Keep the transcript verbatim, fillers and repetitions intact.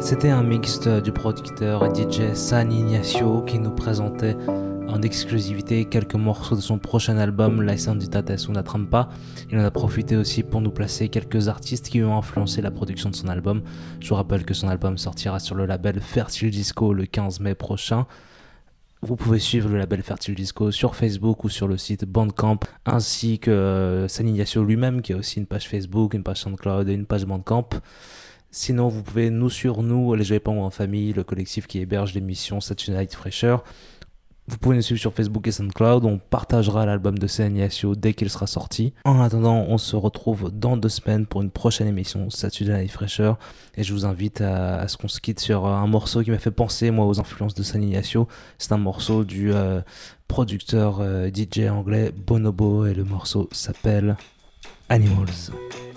C'était un mixte du producteur et D J San Ignacio qui nous présentait en exclusivité quelques morceaux de son prochain album La Sanditates Una Trampa. Il en a profité aussi pour nous placer quelques artistes qui ont influencé la production de son album. Je vous rappelle que son album sortira sur le label Fertile Disco le quinze mai prochain. Vous pouvez suivre le label Fertile Disco sur Facebook ou sur le site Bandcamp, ainsi que San Ignacio lui-même qui a aussi une page Facebook, une page SoundCloud et une page Bandcamp. Sinon, vous pouvez nous suivre, nous, les Joyeux Pingouins en famille, le collectif qui héberge l'émission Saturday Night Fresher. Vous pouvez nous suivre sur Facebook et SoundCloud. On partagera l'album de San Ignacio dès qu'il sera sorti. En attendant, on se retrouve dans deux semaines pour une prochaine émission Saturday Night Fresher. Et je vous invite à, à ce qu'on se quitte sur un morceau qui m'a fait penser, moi, aux influences de San Ignacio. C'est un morceau du euh, producteur euh, D J anglais Bonobo et le morceau s'appelle Animals.